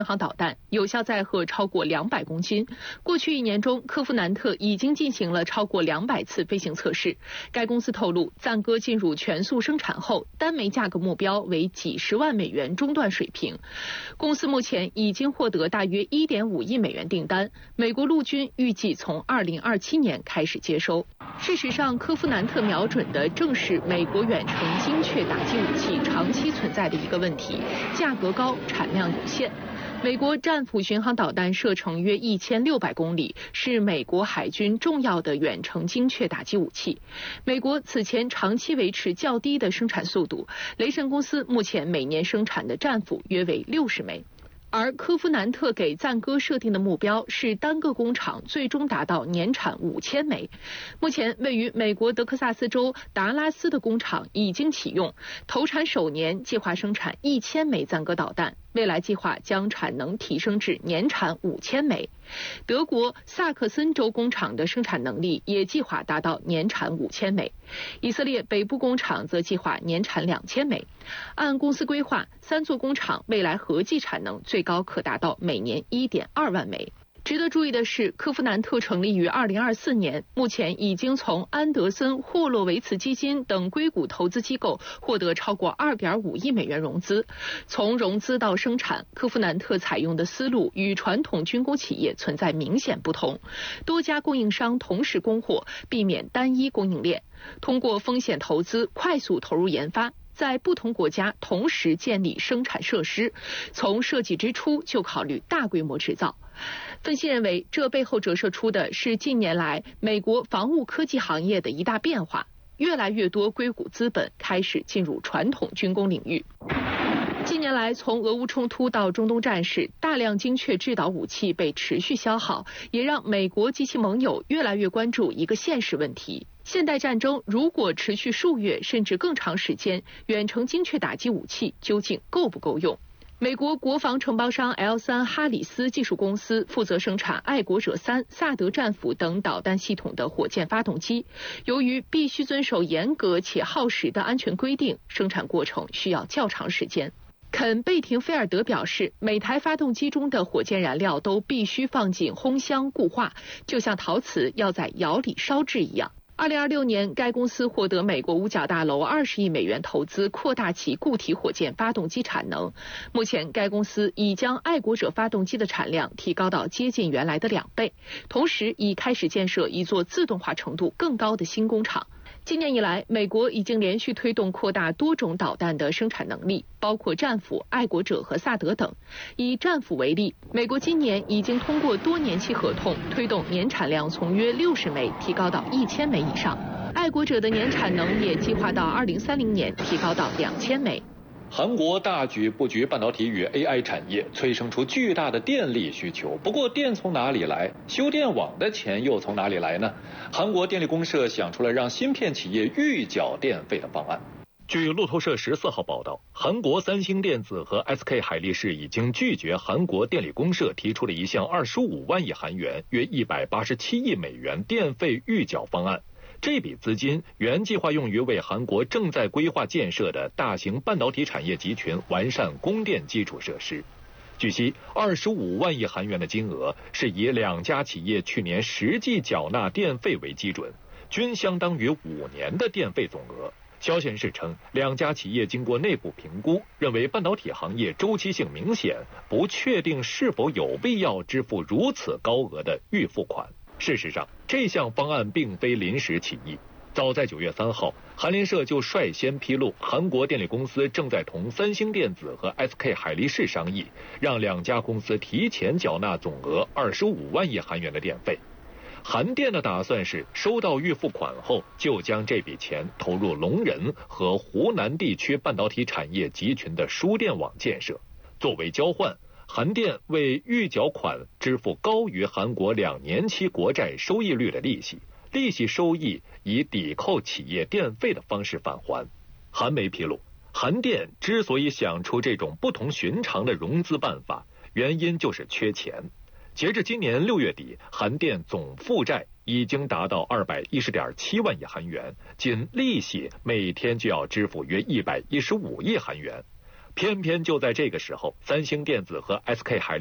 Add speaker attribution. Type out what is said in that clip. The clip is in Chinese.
Speaker 1: 航导弹有效载荷超过200公斤。过去1年中，科夫南特已经进行了超过200次飞行测试。该公司透露，赞歌进入全速生产后，单枚价格目标为几十万美元中段水平。公司目前已经获得大约1.5亿美元订单，美国陆军预计从2027年开始接收。事实上，科夫南特瞄准的正是美国远程精确打击武器长期存在的一个问题：价格高，产量有限。美国战斧巡航导弹射程约1600公里，是美国海军重要的远程精确打击武器。美国此前长期维持较低的生产速度，雷神公司目前每年生产的战斧约为60枚。而科夫南特给赞歌设定的目标是单个工厂最终达到年产5000枚。目前位于美国德克萨斯州达拉斯的工厂已经启用，投产首年计划生产1000枚赞歌导弹，未来计划将产能提升至年产5000枚。德国萨克森州工厂的生产能力也计划达到年产5000枚。以色列北部工厂则计划年产2000枚。按公司规划，3座工厂未来合计产能最高可达到每年1.2万枚。值得注意的是，科夫南特成立于2024年，目前已经从安德森·霍洛维茨基金等硅谷投资机构获得超过2.5亿美元融资。从融资到生产，科夫南特采用的思路与传统军工企业存在明显不同，多家供应商同时供货，避免单一供应链，通过风险投资快速投入研发，在不同国家同时建立生产设施，从设计之初就考虑大规模制造。分析认为，这背后折射出的是近年来美国防务科技行业的一大变化，越来越多硅谷资本开始进入传统军工领域。近年来，从俄乌冲突到中东战事，大量精确制导武器被持续消耗，也让美国及其盟友越来越关注一个现实问题：现代战争如果持续数月甚至更长时间，远程精确打击武器究竟够不够用？美国国防承包商 L3 哈里斯技术公司负责生产爱国者3、萨德战斧等导弹系统的火箭发动机。由于必须遵守严格且耗时的安全规定，生产过程需要较长时间。肯贝廷菲尔德表示，每台发动机中的火箭燃料都必须放进烘箱固化，就像陶瓷要在窑里烧制一样。2026年，该公司获得美国五角大楼20亿美元投资，扩大其固体火箭发动机产能。目前，该公司已将爱国者发动机的产量提高到接近原来的2倍，同时已开始建设一座自动化程度更高的新工厂。今年以来，美国已经连续推动扩大多种导弹的生产能力，包括战斧、爱国者和萨德等。以战斧为例，美国今年已经通过多年期合同，推动年产量从约60枚提高到1000枚以上。爱国者的年产能也计划到2030年提高到2000枚。
Speaker 2: 韩国大举布局半导体与 AI 产业，催生出巨大的电力需求。不过电从哪里来？修电网的钱又从哪里来呢？韩国电力公社想出了让芯片企业预缴电费的方案。据路透社14号报道，韩国三星电子和 SK 海力士已经拒绝韩国电力公社提出的一项25万亿韩元约187亿美元电费预缴方案。这笔资金原计划用于为韩国正在规划建设的大型半导体产业集群完善供电基础设施。据悉，25万亿韩元的金额是以2家企业去年实际缴纳电费为基准，均相当于5年的电费总额。消息人士称，2家企业经过内部评估，认为半导体行业周期性明显，不确定是否有必要支付如此高额的预付款。事实上，这项方案并非临时起意。早在9月3号，韩联社就率先披露，韩国电力公司正在同三星电子和 SK 海力士商议，让2家公司提前缴纳总额25万亿韩元的电费。韩电的打算是收到预付款后，就将这笔钱投入龙仁和湖南地区半导体产业集群的输电网建设。作为交换，韩电为预缴款支付高于韩国2年期国债收益率的利息，利息收益以抵扣企业电费的方式返还。韩媒披露，韩电之所以想出这种不同寻常的融资办法，原因就是缺钱。截至今年6月底，韩电总负债已经达到210.7万亿韩元，仅利息每天就要支付约115亿韩元。 偏偏就在这个时候，三星电子和 SK 海